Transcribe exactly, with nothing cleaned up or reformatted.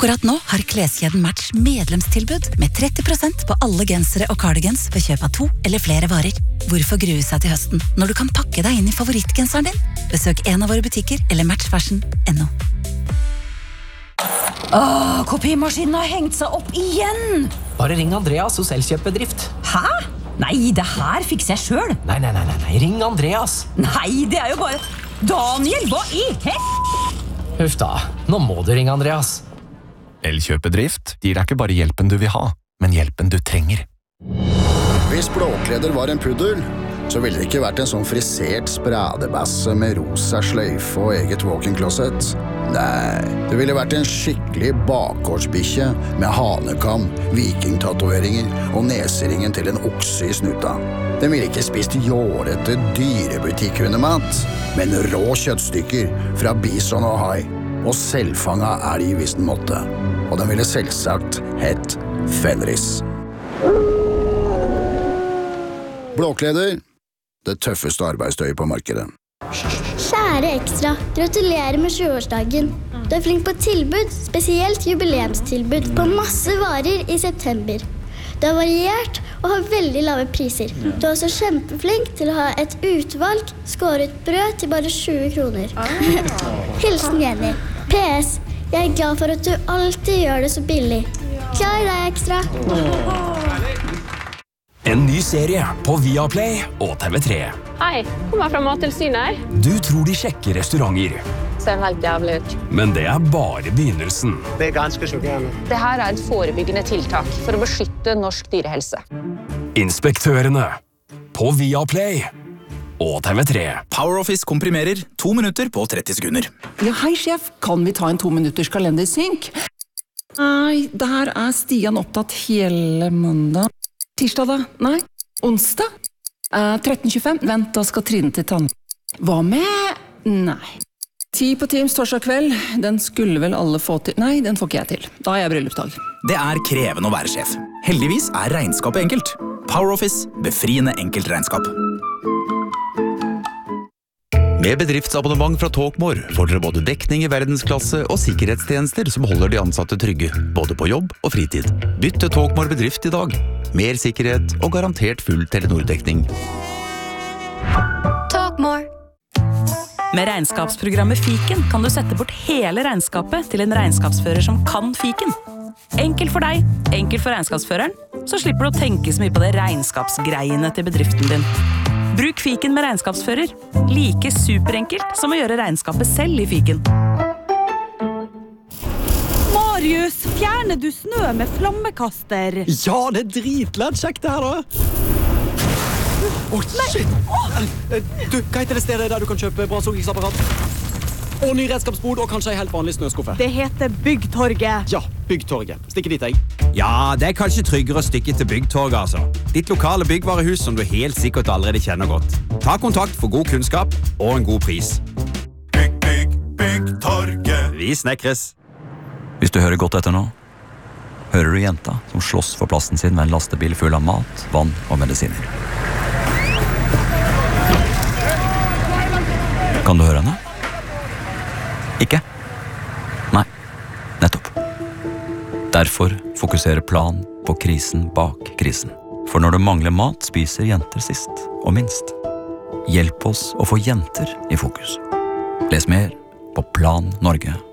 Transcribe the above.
Akkurat nå har kleskjeden Match medlemstilbud med tretti prosent på alle gensere og cardigans ved kjøp av to eller flere varer. Hvorfor grue seg til høsten når du kan pakke deg inn i favorittgenseren din? Besøk en av våre butikker eller match fashion punktum no. Åh, kopimaskinen har hengt seg opp igjen! Bare ring Andreas hos Elkjøp-bedrift. Hæ? Nei, det her fikser jeg selv. Nei, nei, nei, nei, ring Andreas. Nei, det er jo bare... Daniel, hva i hett? Huff da, nå må du ringe Andreas. Elkjøp-bedrift gir deg ikke bare hjelpen du vil ha, men hjelpen du trenger. Hvis Blåkleder var en puddel, så ville det ikke vært en sånn frisert spradebasse med rosa sløyfe og eget walk-in-closet. Nei, det ville vært en skikkelig bakgårdsbikkje med hanekam, vikingtatoveringer og neseringen til en okse i snuta. Den ville ikke spist jålete dyrebutikkhundemat, men rå kjøttstykker fra bison og hai, og selvfanga elg hvis den måtte. Og den ville selvsagt hett Fenris. Blåkleder, det tøffeste arbeidstøyet på markedet. Kjære Ekstra, gratulerer med tjueårsdagen. Du er flink på tilbud, spesielt jubileumstilbud på masse varer i september. Du er variert og har veldig lave priser. Du er også kjempeflink til å ha et utvalg skåret brød til bare tjue kroner. Hilsen Jenny. P S. Jeg er glad for at du alltid gjør det så billig. Glad i deg, Ekstra. En ny serie på Viaplay og T V tre. Hei, kommer fra Mattilsynet. Du tror de sjekker restauranter. Ser helt jævlig ut. Men det er bare begynnelsen. Det er ganske sjokkerende. Det her er et forebyggende tiltak for å beskytte norsk dyrehelse. Inspektørene på Viaplay og T V tre. PowerOffice komprimerer to minutter på tretti sekunder. Ja, hei sjef, kan vi ta en to minutters kalendersynk? Nei, der er Stian opptatt hele mandag. Tirsdag da? Nei. Onsdag? Eh, tretten tjuefem. Vent, da skal Trine til tann. Hva med? Nei. Ti på Teams torsdag kveld. Den skulle vel alle få til. Nei, den får ikke jeg til. Da har jeg bryllupsdag. Det er krevende å være sjef. Heldigvis er regnskapet enkelt. PowerOffice, befriende enkelt regnskap. Med bedriftsabonnement fra Talkmore får dere både dekning i verdensklasse og sikkerhetstjenester som holder de ansatte trygge, både på jobb og fritid. Bytt til Talkmore bedrift i dag. Mer sikkerhet og garantert full Telenor-dekning. Talkmore. Med regnskapsprogrammet Fiken kan du sette bort hele regnskapet til en regnskapsfører som kan Fiken. Enkelt for deg, enkelt for regnskapsføreren, så slipper du å tenke så mye på det regnskapsgreiene til bedriften din. Bruk Fiken med regnskapsfører. Like superenkelt som å gjøre regnskapet selv i Fiken. Marius, fjerner du snø med flammekaster? Ja, det er dritledd kjekt det her da. Åh, oh, shit! Du, hva heter det stedet der du kan kjøpe brannslukningsapparat? Og ny redskapsbod, og kanskje en helt vanlig snøskuffe. Det heter Byggtorget. Ja, Byggtorget. Stikker dit, jeg. Ja, det er kanskje tryggere å stikke til Byggtorget, altså. Ditt lokale byggvarehus som du helt sikkert allerede kjenner godt. Ta kontakt for god kunnskap og en god pris. Bygg, bygg, Byggtorget. Vi snekres. Hvis du hører godt etter nå, hører du jenta som slåss for plassen sin med en lastebil full av mat, vann og medisiner. Kan du høre henne? Ikke? Nei, nettopp. Derfor fokuserer Plan på krisen bak krisen. For når det mangler mat, spiser jenter sist og minst. Hjelp oss å få jenter i fokus. Les mer på plan norge